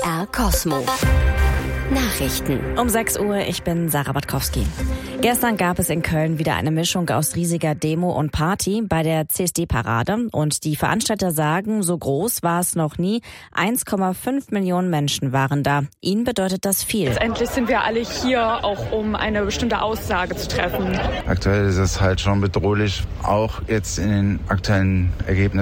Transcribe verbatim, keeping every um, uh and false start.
R Cosmo. Nachrichten. Um sechs Uhr, ich bin Sarah Batkowski. Gestern gab es in Köln wieder eine Mischung aus riesiger Demo und Party bei der C S D-Parade. Und die Veranstalter sagen, so groß war es noch nie. eins Komma fünf Millionen Menschen waren da. Ihnen bedeutet das viel. Letztendlich sind wir alle hier, auch um eine bestimmte Aussage zu treffen. Aktuell ist es halt schon bedrohlich, auch jetzt in den aktuellen Ergebnissen.